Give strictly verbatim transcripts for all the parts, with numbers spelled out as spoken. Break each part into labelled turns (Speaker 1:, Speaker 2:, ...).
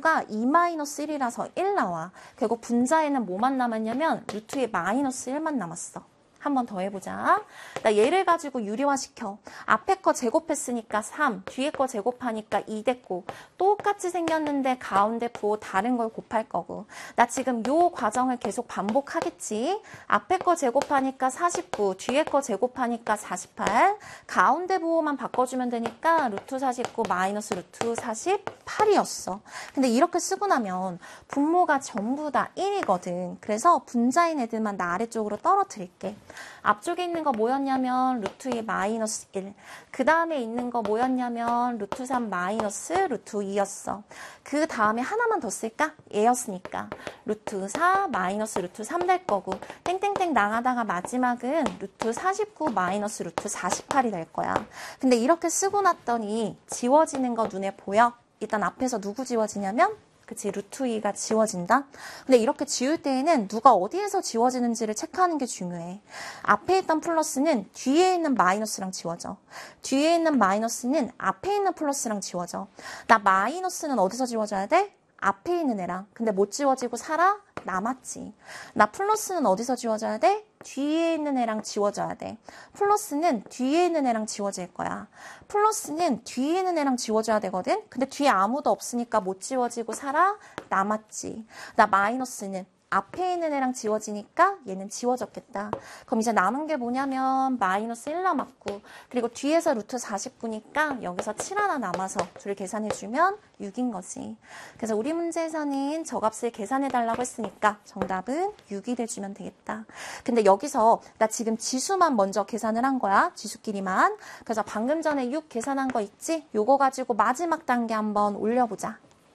Speaker 1: 분모가 이 마이너스 일이라서 일 나와. 결국 분자에는 뭐만 남았냐면 루트 이 마이너스 일만 남았어. 한 번 더 해보자. 나 얘를 가지고 유리화시켜. 앞에 거 제곱했으니까 삼, 뒤에 거 제곱하니까 이 됐고, 똑같이 생겼는데 가운데 부호 다른 걸 곱할 거고. 나 지금 요 과정을 계속 반복하겠지. 앞에 거 제곱하니까 사십구, 뒤에 거 제곱하니까 사십팔, 가운데 부호만 바꿔주면 되니까 루트 사십구 마이너스 루트 사십팔이었어. 근데 이렇게 쓰고 나면 분모가 전부 다 일이거든. 그래서 분자인 애들만 나 아래쪽으로 떨어뜨릴게. 앞쪽에 있는 거 뭐였냐면 루트 이 마이너스 일. 그 다음에 있는 거 뭐였냐면 루트 삼 마이너스 루트 이였어. 그 다음에 하나만 더 쓸까? 얘였으니까. 루트 사 마이너스 루트 삼 될 거고 땡땡땡 나가다가 마지막은 루트 사십구 마이너스 루트 사십팔이 될 거야. 근데 이렇게 쓰고 났더니 지워지는 거 눈에 보여? 일단 앞에서 누구 지워지냐면 그치, 루트 이가 지워진다? 근데 이렇게 지울 때에는 누가 어디에서 지워지는지를 체크하는 게 중요해. 앞에 있던 플러스는 뒤에 있는 마이너스랑 지워져. 뒤에 있는 마이너스는 앞에 있는 플러스랑 지워져. 나 마이너스는 어디서 지워져야 돼? 앞에 있는 애랑. 근데 못 지워지고 살아? 남았지. 나 플러스는 어디서 지워져야 돼? 뒤에 있는 애랑 지워져야 돼. 플러스는 뒤에 있는 애랑 지워질 거야. 플러스는 뒤에 있는 애랑 지워져야 되거든? 근데 뒤에 아무도 없으니까 못 지워지고 살아? 남았지. 나 마이너스는 앞에 있는 애랑 지워지니까 얘는 지워졌겠다. 그럼 이제 남은 게 뭐냐면 마이너스 일 남았고 그리고 뒤에서 루트 사십구니까 여기서 칠 하나 남아서 둘 계산해주면 육인 거지. 그래서 우리 문제에서는 저 값을 계산해달라고 했으니까 정답은 육이 돼주면 되겠다. 근데 여기서 나 지금 지수만 먼저 계산을 한 거야. 지수끼리만. 그래서 방금 전에 육 계산한 거 있지? 요거 가지고 마지막 단계 한번 올려보자.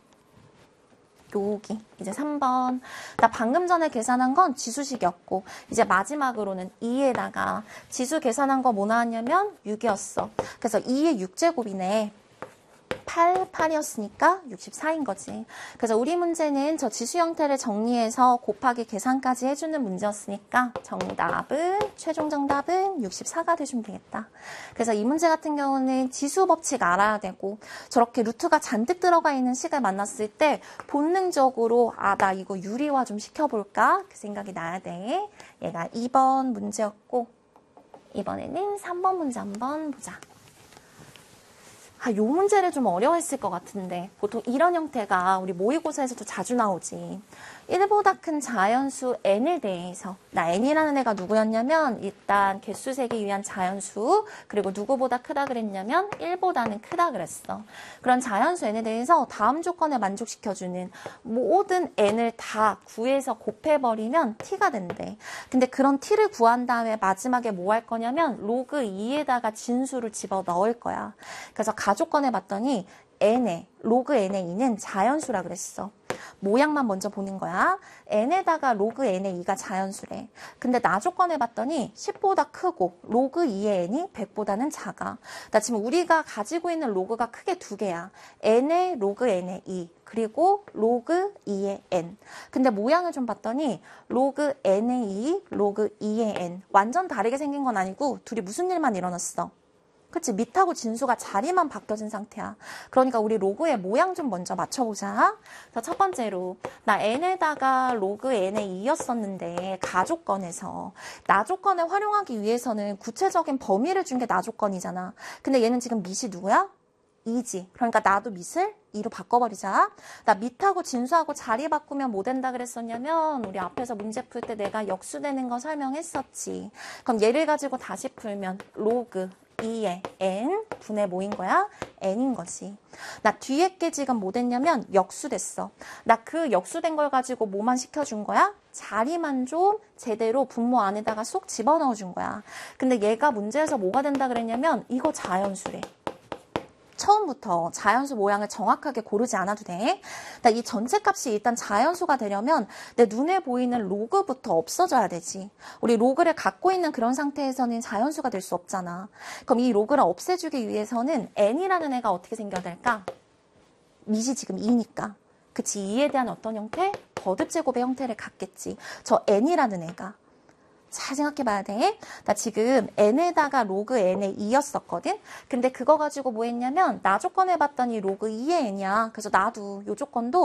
Speaker 1: 여기 이제 삼 번. 나 방금 전에 계산한 건 지수식이었고 이제 마지막으로는 이에다가 지수 계산한 거 뭐 나왔냐면 육이었어. 그래서 이의 육 제곱이네. 팔, 팔이었으니까 육십사인 거지. 그래서 우리 문제는 저 지수 형태를 정리해서 곱하기 계산까지 해주는 문제였으니까 정답은, 최종 정답은 육십사가 돼주면 되겠다. 그래서 이 문제 같은 경우는 지수 법칙 알아야 되고 저렇게 루트가 잔뜩 들어가 있는 식을 만났을 때 본능적으로 아, 나 이거 유리화 좀 시켜볼까? 그 생각이 나야 돼. 얘가 이 번 문제였고 이번에는 삼 번 문제 한번 보자. 아, 요 문제를 좀 어려워했을 것 같은데 보통 이런 형태가 우리 모의고사에서도 자주 나오지. 일보다 큰 자연수 n에 대해서 나 n이라는 애가 누구였냐면 일단 개수 세기 위한 자연수 그리고 누구보다 크다 그랬냐면 일보다는 크다 그랬어. 그런 자연수 n에 대해서 다음 조건에 만족시켜주는 모든 n을 다 구해서 곱해버리면 t가 된대. 근데 그런 t를 구한 다음에 마지막에 뭐 할 거냐면 로그 이에다가 진수를 집어 넣을 거야. 그래서 가조건에 봤더니 n에 로그 n의 이는 자연수라 그랬어. 모양만 먼저 보는 거야. n에다가 로그 n의 이가 자연수래. 근데 나 조건에 봤더니 십보다 크고 로그 이의 n이 백보다는 작아. 나 지금 우리가 가지고 있는 로그가 크게 두 개야. n의 로그 n의 이 그리고 로그 이의 n. 근데 모양을 좀 봤더니 로그 n의 이, 로그 이의 n. 완전 다르게 생긴 건 아니고 둘이 무슨 일만 일어났어? 그치? 밑하고 진수가 자리만 바뀌어진 상태야. 그러니까 우리 로그의 모양 좀 먼저 맞춰보자. 자, 첫 번째로 나 n에다가 로그 n의 이였었는데 가조건에서 나조건을 활용하기 위해서는 구체적인 범위를 준 게 나조건이잖아. 근데 얘는 지금 밑이 누구야? 이지. 그러니까 나도 밑을 이로 바꿔버리자. 나 밑하고 진수하고 자리 바꾸면 뭐 된다 그랬었냐면 우리 앞에서 문제 풀 때 내가 역수되는 거 설명했었지. 그럼 얘를 가지고 다시 풀면 로그 이의 n 분의 뭐인 거야? n인 거지. 나 뒤에 게 지금 뭐 됐냐면 역수됐어. 나 그 역수된 걸 가지고 뭐만 시켜준 거야? 자리만 좀 제대로 분모 안에다가 쏙 집어넣어 준 거야. 근데 얘가 문제에서 뭐가 된다 그랬냐면 이거 자연수래. 처음부터 자연수 모양을 정확하게 고르지 않아도 돼. 이 전체 값이 일단 자연수가 되려면 내 눈에 보이는 로그부터 없어져야 되지. 우리 로그를 갖고 있는 그런 상태에서는 자연수가 될 수 없잖아. 그럼 이 로그를 없애주기 위해서는 n이라는 애가 어떻게 생겨야 될까? 밑이 지금 이니까. 그치? 이에 대한 어떤 형태? 거듭 제곱의 형태를 갖겠지. 저 n이라는 애가. 잘 생각해 봐야 돼. 나 지금 n에다가 로그 n의 이였었거든? 근데 그거 가지고 뭐 했냐면 나 조건 해봤더니 로그 이의 n이야. 그래서 나도 요 조건도